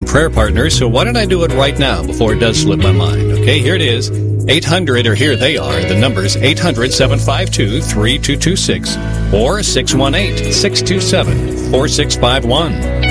prayer partner, so why don't I do it right now before it does slip my mind? Okay, here it is. 800, or here they are. The number's 800-752-3226 or 618-627-4651.